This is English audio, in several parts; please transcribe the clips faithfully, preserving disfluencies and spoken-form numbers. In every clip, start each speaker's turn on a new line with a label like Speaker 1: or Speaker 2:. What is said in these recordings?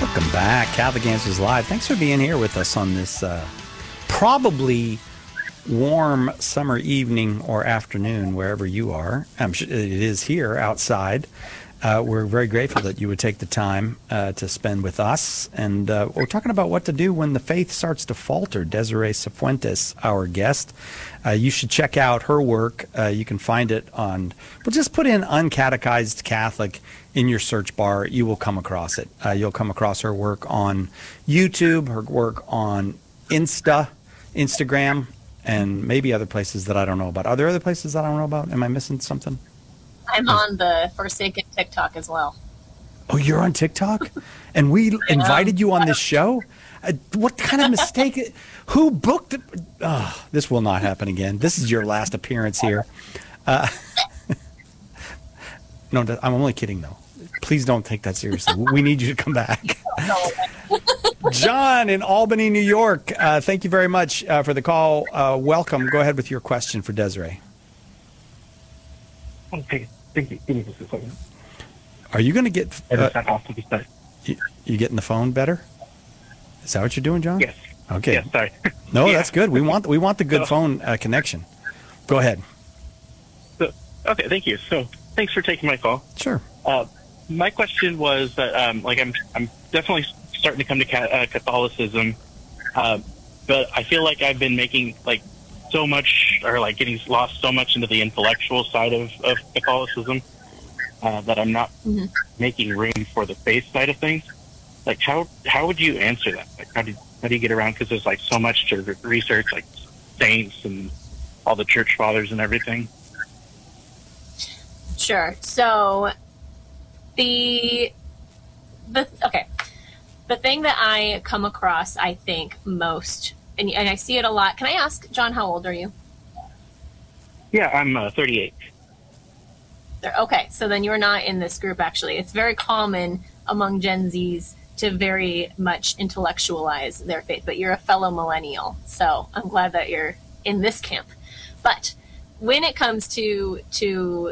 Speaker 1: Welcome back, Catholic Answers Live. Thanks for being here with us on this uh, probably warm summer evening or afternoon, wherever you are. I'm sure it is here outside. Uh, we're very grateful that you would take the time uh, to spend with us. And uh, we're talking about what to do when the faith starts to falter. Desiree Cifuentes, our guest. Uh, you should check out her work. Uh, you can find it on, well, just put in Uncatechized Catholic in your search bar. You will come across it. Uh, you'll come across her work on YouTube, her work on Insta, Instagram, and maybe other places that I don't know about. Are there other places that I don't know about? Am I missing something?
Speaker 2: I'm on the Forsaken TikTok as well.
Speaker 1: Oh, you're on TikTok? And we invited you on this show? Uh, what kind of mistake? Who booked it? Oh, this will not happen again. This is your last appearance here. Uh, no, I'm only kidding, though. Please don't take that seriously. We need you to come back. John in Albany, New York. Uh, thank you very much uh, for the call. Uh, welcome. Go ahead with your question for Desiree.
Speaker 3: Okay. Thank you. Give me just a second.
Speaker 1: Are you going to get... Uh,
Speaker 3: off to the side.
Speaker 1: you, you getting the phone better? Is that what you're doing, John?
Speaker 3: Yes.
Speaker 1: Okay.
Speaker 3: Yes, sorry.
Speaker 1: No,
Speaker 3: Yeah.
Speaker 1: that's good. We want we want the good
Speaker 3: So-
Speaker 1: phone uh, connection. Go ahead.
Speaker 3: So, okay, thank you. So, thanks for taking my call.
Speaker 1: Sure.
Speaker 3: Uh, my question was that, um, like, I'm I'm definitely starting to come to ca- uh, Catholicism, uh, but I feel like I've been making like so much, or like getting lost so much into the intellectual side of, of Catholicism uh, that I'm not
Speaker 2: Mm-hmm.
Speaker 3: making room for the faith side of things. Like, how how would you answer that? Like, how do how do you get around? Because there's like so much to re- research, like saints and all the church fathers and everything.
Speaker 2: Sure. So the the okay, the thing that I come across, I think most, and, and I see it a lot. Can I ask, John, how old are you?
Speaker 3: Yeah, I'm uh, thirty-eight.
Speaker 2: There- Okay, so then you're not in this group. Actually, it's very common among Gen Zs to very much intellectualize their faith, but you're a fellow millennial, so I'm glad that you're in this camp. But when it comes to to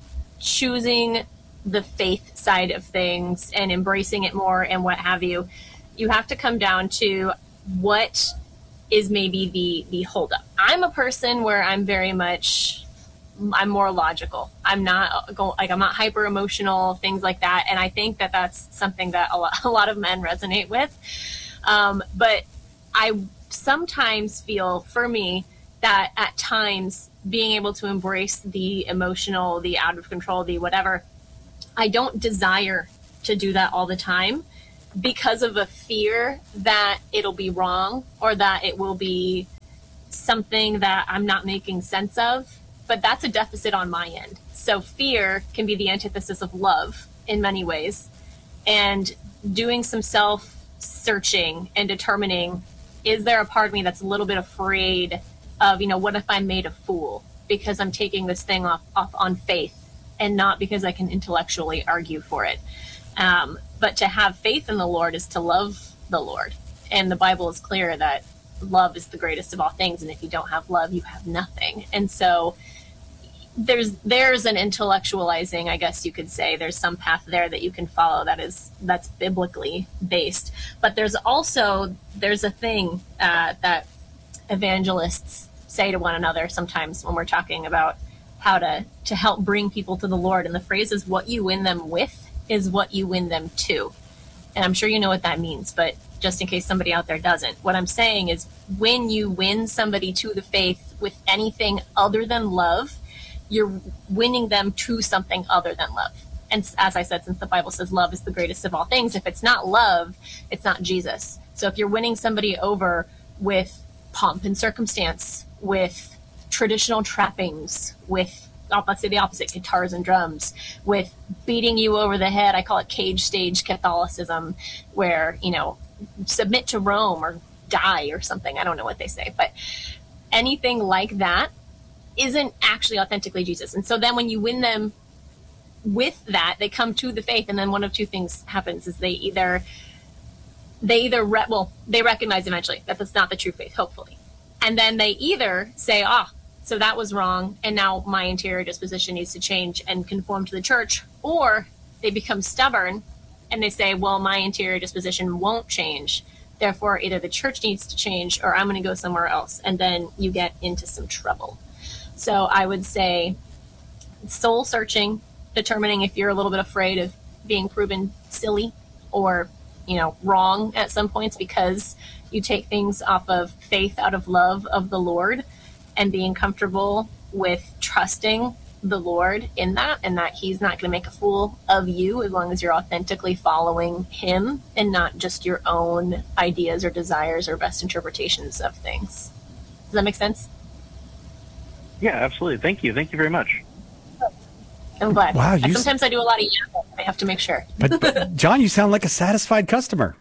Speaker 2: choosing the faith side of things and embracing it more and what have you, you have to come down to what is maybe the the holdup. I'm a person where I'm very much I'm more logical. I'm not go, like I'm not hyper emotional, things like that. And I think that that's something that a lot, a lot of men resonate with. Um, but I sometimes feel, for me, that at times being able to embrace the emotional, the out of control, the whatever, I don't desire to do that all the time because of a fear that it'll be wrong or that it will be something that I'm not making sense of. But that's a deficit on my end. So fear can be the antithesis of love in many ways. And doing some self-searching and determining, is there a part of me that's a little bit afraid of, you know, what if I'm made a fool? Because I'm taking this thing off, off on faith and not because I can intellectually argue for it. Um, but to have faith in the Lord is to love the Lord. And the Bible is clear that love is the greatest of all things. And if you don't have love, you have nothing. And so there's there's an intellectualizing, I guess you could say. There's some path there that you can follow that is that's biblically based. But there's also there's a thing uh, that evangelists say to one another sometimes when we're talking about how to to help bring people to the Lord. And the phrase is, what you win them with is what you win them to. And I'm sure you know what that means, but just in case somebody out there doesn't, what I'm saying is, when you win somebody to the faith with anything other than love, you're winning them to something other than love. And as I said, since the Bible says love is the greatest of all things, if it's not love, it's not Jesus. So if you're winning somebody over with pomp and circumstance, with traditional trappings, with, let's say the opposite, guitars and drums, with beating you over the head, I call it cage stage Catholicism, where, you know, submit to Rome or die or something. I don't know what they say, but anything like that isn't actually authentically Jesus. And so then when you win them with that, they come to the faith, and then one of two things happens: is they either they either re- well they recognize eventually that that's not the true faith, hopefully, and then they either say, ah, so that was wrong, and now my interior disposition needs to change and conform to the church, or they become stubborn and they say, well, my interior disposition won't change. Therefore, either the church needs to change or I'm going to go somewhere else. And then you get into some trouble. So I would say soul searching, determining if you're a little bit afraid of being proven silly or, you know, wrong at some points because you take things off of faith out of love of the Lord, and being comfortable with trusting the Lord in that, and that he's not going to make a fool of you as long as you're authentically following him and not just your own ideas or desires or best interpretations of things. Does that make sense?
Speaker 3: Yeah, absolutely. Thank you. Thank you very much.
Speaker 2: I'm glad.
Speaker 1: Wow, you
Speaker 2: I,
Speaker 1: s-
Speaker 2: sometimes I do a lot of yapping. I have to make sure.
Speaker 1: But, but John, you sound like a satisfied customer.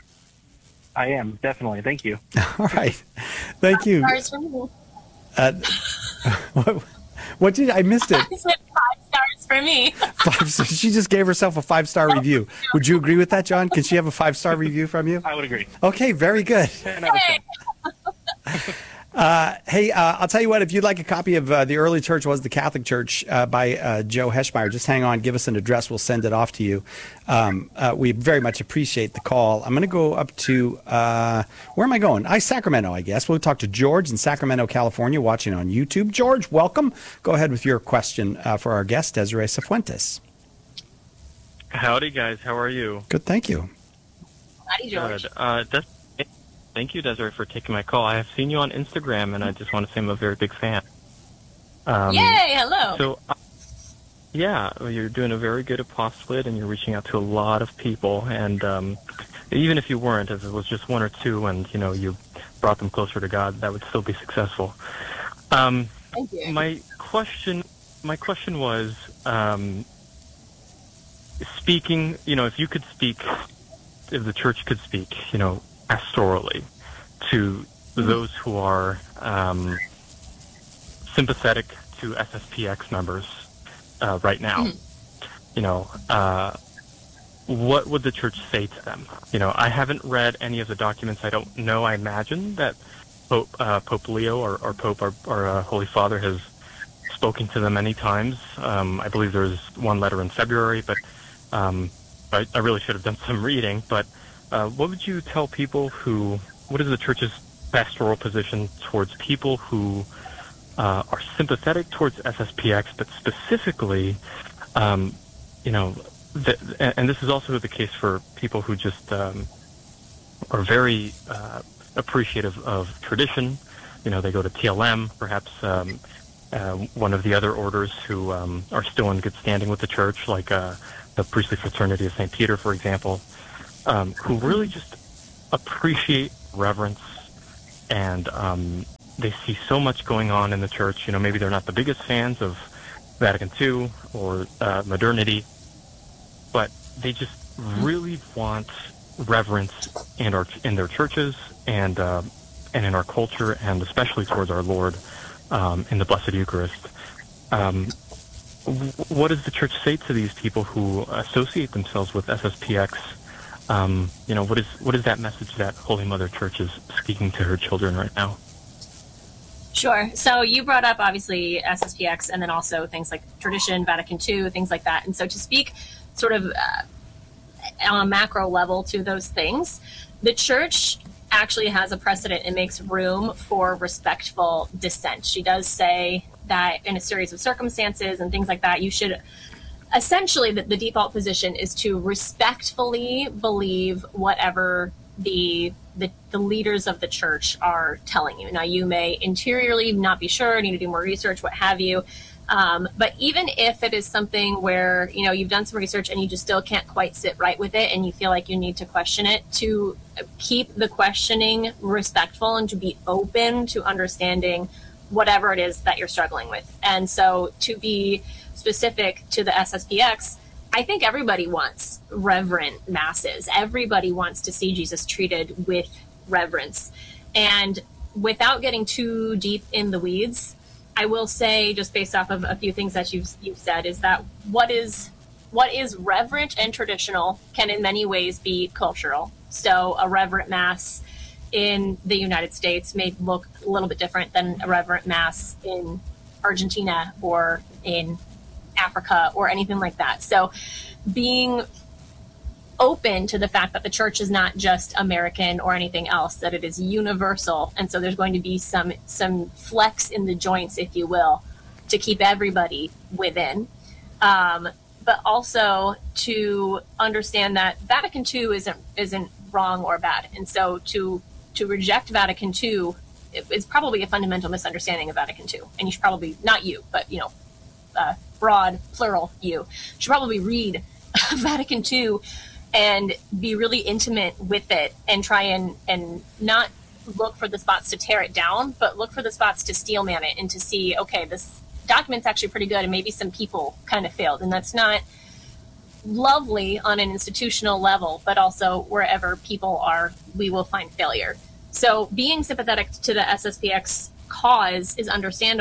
Speaker 3: I am, definitely. Thank you.
Speaker 1: All right. Thank you.
Speaker 2: Stars for me.
Speaker 1: Uh, what, what did I missed it?
Speaker 2: I said five stars for me.
Speaker 1: Five, so she just gave herself a five-star review. Would you agree with that, John? Can she have a five-star review from you?
Speaker 3: I would agree.
Speaker 1: Okay, very good.
Speaker 3: ten out of ten.
Speaker 1: Uh, hey, uh, I'll tell you what, if you'd like a copy of uh, The Early Church Was the Catholic Church uh, by uh, Joe Heschmeyer, just hang on, give us an address, we'll send it off to you. Um, uh, we very much appreciate the call. I'm going to go up to, uh, where am I going? I Sacramento, I guess. We'll talk to George in Sacramento, California, watching on YouTube. George, welcome. Go ahead with your question uh, for our guest, Desiree Cifuentes.
Speaker 4: Howdy, guys. How are you?
Speaker 1: Good, thank you.
Speaker 2: Howdy, George.
Speaker 4: Good. Uh, Des- thank you, Desiree, for taking my call. I have seen you on Instagram, and I just want to say I'm a very big fan. Um,
Speaker 2: Yay, hello.
Speaker 4: So, uh, yeah, well, you're doing a very good apostolate, and you're reaching out to a lot of people. And um, even if you weren't, if it was just one or two, and you know you brought them closer to God, that would still be successful. Um,
Speaker 2: Thank you.
Speaker 4: my question, my question was, um, speaking. You know, if you could speak, if the church could speak, you know, pastorally to those who are um, sympathetic to S S P X members uh, right now,
Speaker 2: Mm-hmm.
Speaker 4: you know, uh, what would the church say to them? You know, I haven't read any of the documents. I don't know. I imagine that Pope, uh, Pope Leo or, or Pope, our, our uh, Holy Father, has spoken to them many times. Um, I believe there was one letter in February, but um, I, I really should have done some reading. But uh, what would you tell people who, what is the church's pastoral position towards people who uh, are sympathetic towards S S P X, but specifically, um, you know, the, and this is also the case for people who just um, are very uh, appreciative of tradition. You know, they go to T L M, perhaps um, uh, one of the other orders who um, are still in good standing with the church, like uh, the Priestly Fraternity of Saint Peter, for example, um, who really just appreciate reverence, and um, they see so much going on in the church. You know, maybe they're not the biggest fans of Vatican Two or uh, modernity, but they just really want reverence in our in their churches and uh, and in our culture, and especially towards our Lord um, in the Blessed Eucharist. Um, what does the church say to these people who associate themselves with S S P X? Um, you know, what is what is that message that Holy Mother Church is speaking to her children right now?
Speaker 2: Sure. So you brought up obviously S S P X, and then also things like tradition, Vatican Two, things like that. And so to speak sort of uh, on a macro level to those things, the church actually has a precedent and makes room for respectful dissent. She does say that in a series of circumstances and things like that, you should essentially, the, the default position is to respectfully believe whatever the, the the leaders of the church are telling you. Now, you may interiorly not be sure, need to do more research, what have you. Um, but even if it is something where, you know, you've done some research and you just still can't quite sit right with it and you feel like you need to question it, to keep the questioning respectful and to be open to understanding whatever it is that you're struggling with. And so to be specific to the S S P X, I think everybody wants reverent masses. Everybody wants to see Jesus treated with reverence. And without getting too deep in the weeds, I will say, just based off of a few things that you've you've said, is that what is what is reverent and traditional can in many ways be cultural. So a reverent mass in the United States may look a little bit different than a reverent mass in Argentina or in Africa or anything like that. So being open to the fact that the church is not just American or anything else, that it is universal. And so there's going to be some some flex in the joints, if you will, to keep everybody within. Um, but also to understand that Vatican two isn't isn't wrong or bad. And so to to reject Vatican two is probably a fundamental misunderstanding of Vatican two. And you should probably, not you, but, you know, uh, broad, plural you, should probably read Vatican two and be really intimate with it and try and, and not look for the spots to tear it down, but look for the spots to steel man it and to see, okay, this document's actually pretty good and maybe some people kind of failed. And that's not lovely on an institutional level, but also wherever people are, we will find failure. So being sympathetic to the S S P X cause is understandable.